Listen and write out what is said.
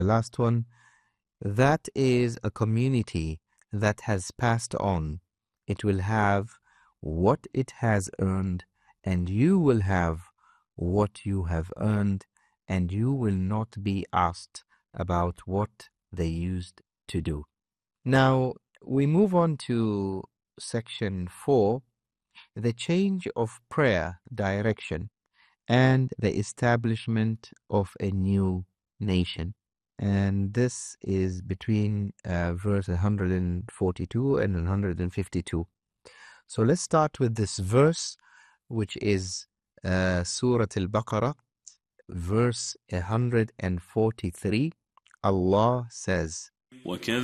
last one, that is a community that has passed on. It will have what it has earned, and you will have what you have earned, and you will not be asked about what they used to do. Now, we move on to section 4, the change of prayer direction and the establishment of a new nation. And this is between verse 142 and 152. So let's start with this verse, which is Surah Al-Baqarah, verse 143. Allah says,